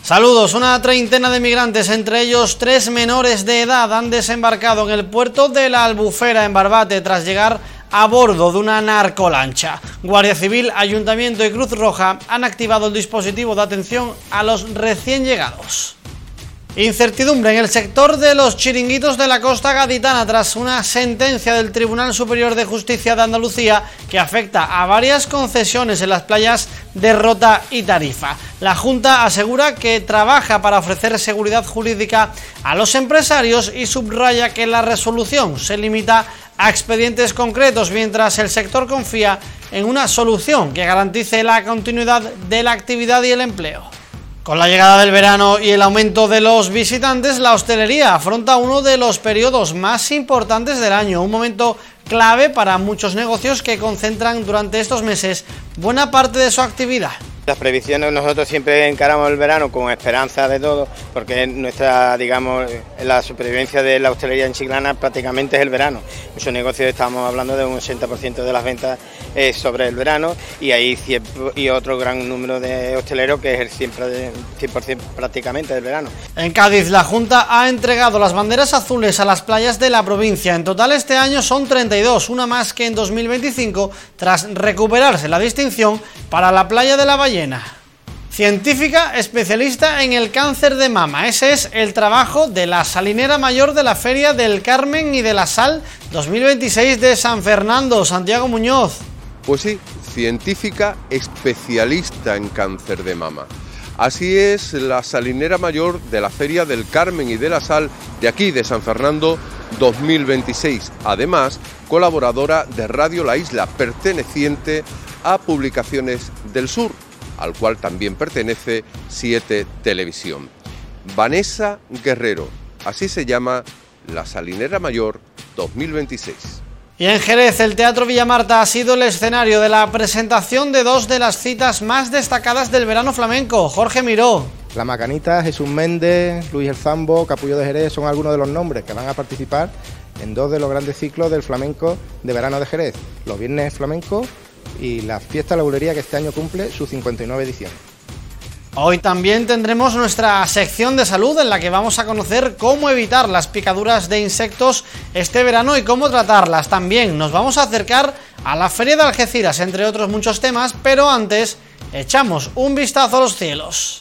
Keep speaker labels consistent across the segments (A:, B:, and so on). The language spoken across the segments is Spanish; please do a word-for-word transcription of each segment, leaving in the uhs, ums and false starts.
A: Saludos, una treintena de migrantes, entre ellos tres menores de edad, han desembarcado en el puerto de la Albufera, en Barbate, tras llegar a bordo de una narcolancha. Guardia Civil, Ayuntamiento y Cruz Roja han activado el dispositivo de atención a los recién llegados. Incertidumbre en el sector de los chiringuitos de la costa gaditana tras una sentencia del Tribunal Superior de Justicia de Andalucía que afecta a varias concesiones en las playas de Rota y Tarifa. La Junta asegura que trabaja para ofrecer seguridad jurídica a los empresarios y subraya que la resolución se limita a expedientes concretos, mientras el sector confía en una solución que garantice la continuidad de la actividad y el empleo. Con la llegada del verano y el aumento de los visitantes, la hostelería afronta uno de los periodos más importantes del año, un momento clave para muchos negocios que concentran durante estos meses buena parte de su actividad.
B: Las previsiones, nosotros siempre encaramos el verano con esperanza de todo, porque nuestra, digamos, la supervivencia de la hostelería en Chiclana prácticamente es el verano. Muchos negocios, estamos hablando de un ochenta por ciento de las ventas es sobre el verano, y hay cien, y otro gran número de hosteleros que es el cien por ciento prácticamente del verano.
A: En Cádiz, la Junta ha entregado las banderas azules a las playas de la provincia. En total este año son treinta y dos, una más que en dos mil veinticinco, tras recuperarse la distinción para la playa de la Ballena. Científica especialista en el cáncer de mama. Ese es el trabajo de la salinera mayor de la Feria del Carmen y de la Sal dos mil veintiséis de San Fernando. Santiago Muñoz.
C: Pues sí, científica especialista en cáncer de mama. Así es la salinera mayor de la Feria del Carmen y de la Sal de aquí, de San Fernando dos mil veintiséis. Además, colaboradora de Radio La Isla, perteneciente a Publicaciones del Sur, al cual también pertenece Siete Televisión. Vanessa Guerrero, así se llama la Salinera Mayor dos mil veintiséis.
A: Y en Jerez, el Teatro Villamarta ha sido el escenario de la presentación de dos de las citas más destacadas del verano flamenco. Jorge Miró.
D: La Macanita, Jesús Méndez, Luis El Zambo, Capullo de Jerez son algunos de los nombres que van a participar en dos de los grandes ciclos del flamenco de verano de Jerez, los Viernes Flamencos y la Fiesta de la Bulería, que este año cumple su cincuenta y nueve edición.
A: Hoy también tendremos nuestra sección de salud, en la que vamos a conocer cómo evitar las picaduras de insectos este verano y cómo tratarlas. También nos vamos a acercar a la Feria de Algeciras, entre otros muchos temas, pero antes echamos un vistazo a los cielos.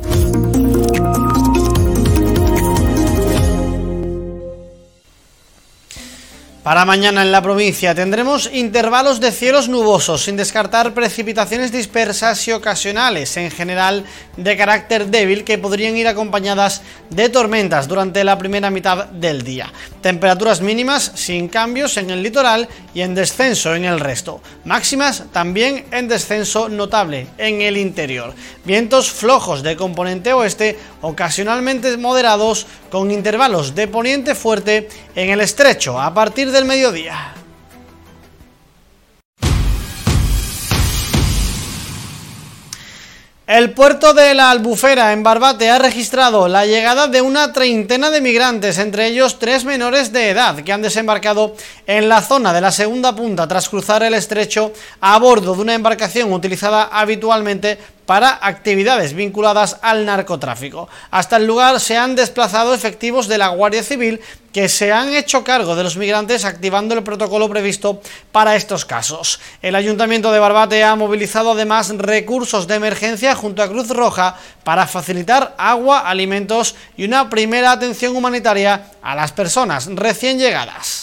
A: Para mañana en la provincia tendremos intervalos de cielos nubosos, sin descartar precipitaciones dispersas y ocasionales, en general de carácter débil, que podrían ir acompañadas de tormentas durante la primera mitad del día. Temperaturas mínimas sin cambios en el litoral y en descenso en el resto. Máximas también en descenso notable en el interior. Vientos flojos de componente oeste, ocasionalmente moderados, con intervalos de poniente fuerte en el estrecho a partir de del mediodía. El puerto de la Albufera, en Barbate, ha registrado la llegada de una treintena de migrantes, entre ellos tres menores de edad, que han desembarcado en la zona de la segunda punta tras cruzar el estrecho a bordo de una embarcación utilizada habitualmente para actividades vinculadas al narcotráfico. Hasta el lugar se han desplazado efectivos de la Guardia Civil, que se han hecho cargo de los migrantes, activando el protocolo previsto para estos casos. El Ayuntamiento de Barbate ha movilizado además recursos de emergencia junto a Cruz Roja para facilitar agua, alimentos y una primera atención humanitaria a las personas recién llegadas.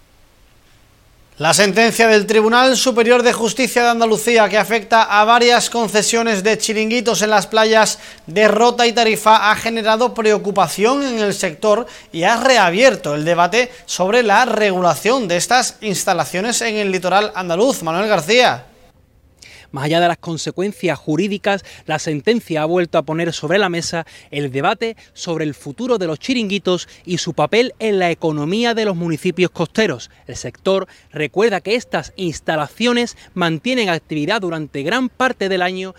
A: La sentencia del Tribunal Superior de Justicia de Andalucía, que afecta a varias concesiones de chiringuitos en las playas de Rota y Tarifa, ha generado preocupación en el sector y ha reabierto el debate sobre la regulación de estas instalaciones en el litoral andaluz. Manuel García.
E: Más allá de las consecuencias jurídicas, la sentencia ha vuelto a poner sobre la mesa el debate sobre el futuro de los chiringuitos y su papel en la economía de los municipios costeros. El sector recuerda que estas instalaciones mantienen actividad durante gran parte del año